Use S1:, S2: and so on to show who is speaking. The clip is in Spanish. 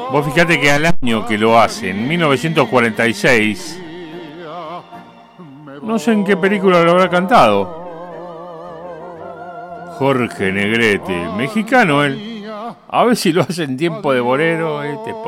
S1: Vos fijate que al año que lo hace, en 1946, no sé en qué película lo habrá cantado. Jorge Negrete, mexicano él. A ver si lo hace en Tiempo de Bolero.